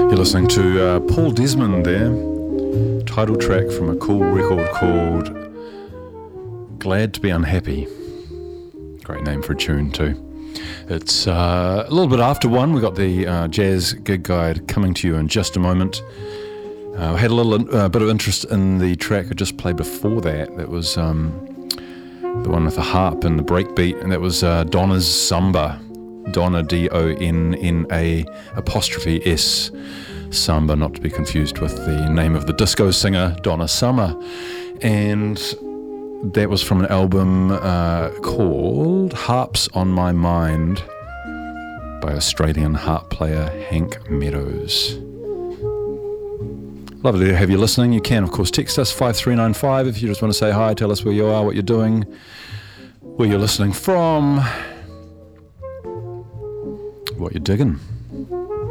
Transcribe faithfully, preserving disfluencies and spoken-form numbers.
You're listening to uh, Paul Desmond there, title track from a cool record called Glad to Be Unhappy. Great name for a tune too. It's uh, a little bit after one. We've got the uh, Jazz Gig Guide coming to you in just a moment. Uh, I had a little uh, bit of interest in the track I just played before that. That was um, the one with the harp and the breakbeat, and that was uh, Donna's Samba. Donna, D O N N A apostrophe S, Samba, not to be confused with the name of the disco singer, Donna Summer. And that was from an album uh, called Harps on My Mind by Australian harp player Hank Meadows. Lovely to have you listening. You can, of course, text us five three nine five if you just want to say hi, tell us where you are, what you're doing, where you're listening from, what you're digging.